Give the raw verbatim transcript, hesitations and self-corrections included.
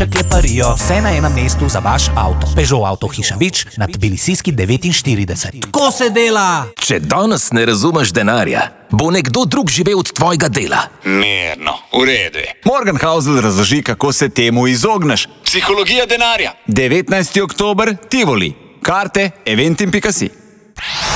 Viča kleparijo, vse na enem mestu za vaš avto. Peugeot Avtohiša Vič na Tbilisijski devetinštirideset. Tako se dela! Če danes ne razumeš denarja, bo nekdo drug živel od tvojega dela. Mirno, v redu je. Morgenhausl razloži, kako se temu izogneš. Psihologija denarja. devetnajsti oktober, Tivoli. Karte eventim pika si.